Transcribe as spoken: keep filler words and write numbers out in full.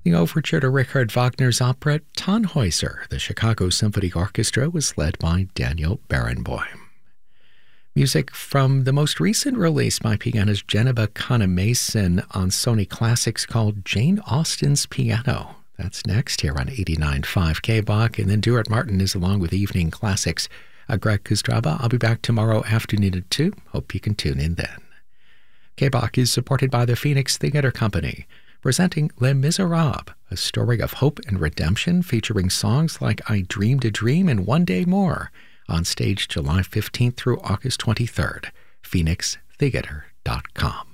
The overture to Richard Wagner's opera Tannhäuser, the Chicago Symphony Orchestra, was led by Daniel Barenboim. Music from the most recent release by pianist Geneva Kahn-Mason on Sony Classics called Jane Austen's Piano. That's next here on eighty-nine point five K B O C, and then Duart Martin is along with Evening Classics. Uh, Greg Kustraba, I'll be back tomorrow afternoon at two. Hope you can tune in then. K B O C is supported by the Phoenix Theatre Company, presenting Les Miserables, a story of hope and redemption featuring songs like I Dreamed a Dream and One Day More, on stage July fifteenth through August twenty-third. phoenix theatre dot com.